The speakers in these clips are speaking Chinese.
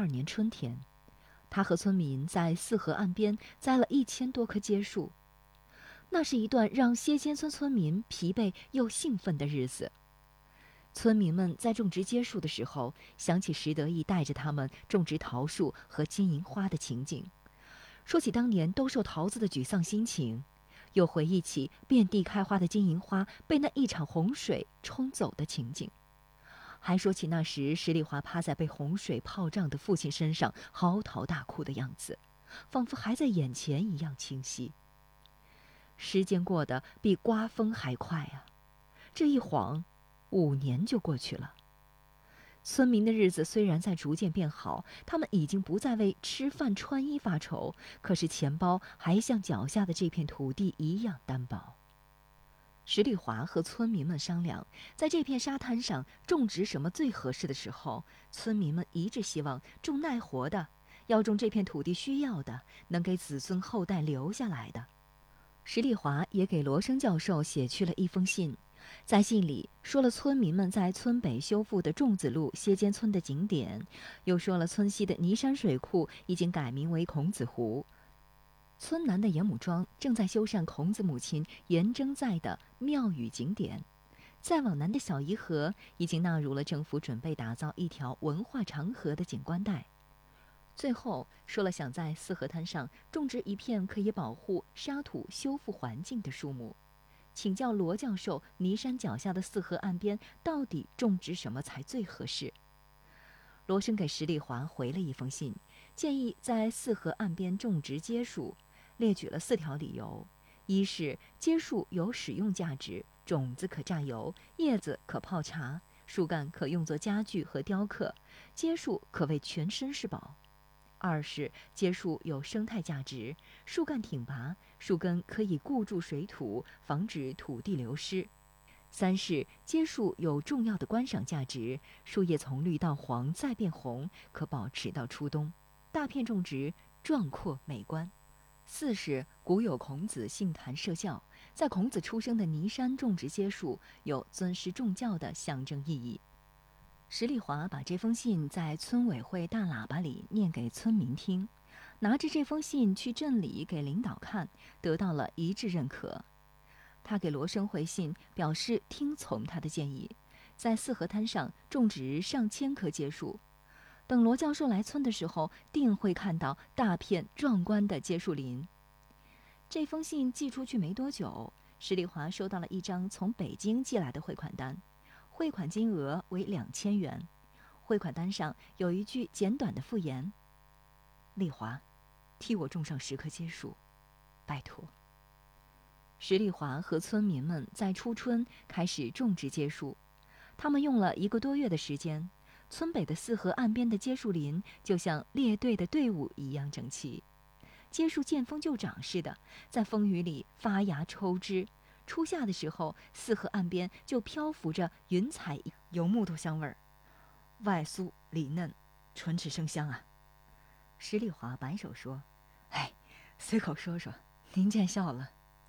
年春天，他和村民在泗河岸边栽了1000多棵街树。那是一段让歇间村村民疲惫又兴奋的日子。村民们在种植街树的时候，想起石得意带着他们种植桃树和金银花的情景，说起当年兜售桃子的沮丧心情，又回忆起遍地开花的金银花被那一场洪水冲走的情景，还说起那时石丽华趴在被洪水泡胀的父亲身上嚎啕大哭的样子，仿佛还在眼前一样清晰。时间过得比刮风还快啊！这一晃，5年就过去了。村民的日子虽然在逐渐变好，他们已经不再为吃饭穿衣发愁，可是钱包还像脚下的这片土地一样单薄。石丽华和村民们商量，在这片沙滩上种植什么最合适的时候，村民们一致希望种耐活的，要种这片土地需要的，能给子孙后代留下来的。石丽华也给罗生教授写去了一封信，在信里说了村民们在村北修复的仲子路歇间村的景点，又说了村西的尼山水库已经改名为孔子湖，村南的严母庄正在修缮孔子母亲颜征在的庙宇景点，再往南的小沂河已经纳入了政府准备打造一条文化长河的景观带。最后说了想在泗河滩上种植一片可以保护沙土修复环境的树木，请教罗教授尼山脚下的泗河岸边到底种植什么才最合适。罗生给石丽华回了一封信，建议在泗河岸边种植街树，列举了4条理由：一是街树有使用价值，种子可榨油，叶子可泡茶，树干可用作家具和雕刻，街树可谓全身是宝；二是街树有生态价值，树干挺拔，树根可以固住水土，防止土地流失；三是街树有重要的观赏价值，树叶从绿到黄再变红，可保持到初冬，大片种植，壮阔美观；四是古有孔子杏坛设教，在孔子出生的尼山种植街树，有尊师重教的象征意义。石丽华把这封信在村委会大喇叭里念给村民听，拿着这封信去镇里给领导看，得到了一致认可。他给罗生回信，表示听从他的建议，在泗河滩上种植上千棵街树。等罗教授来村的时候，定会看到大片壮观的街树林。这封信寄出去没多久，石丽华收到了一张从北京寄来的汇款单，汇款金额为2000元。汇款单上有一句简短的附言：丽华，替我种上10棵街树，拜托。石丽华和村民们在初春开始种植街树，他们用了1个多月的时间，村北的泗河岸边的街树林就像列队的队伍一样整齐，街树见风就长似的，在风雨里发芽抽枝。初夏的时候，泗河岸边就漂浮着云彩油木头香味儿，外酥里嫩，唇齿生香啊。石丽华摆手说：“哎，随口说说，您见笑了。”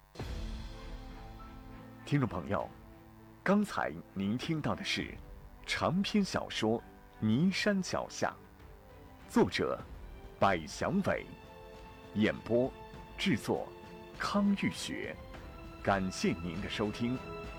听众朋友，刚才您听到的是长篇小说《尼山脚下》，作者百祥伟，演播制作康玉雪。感谢您的收听。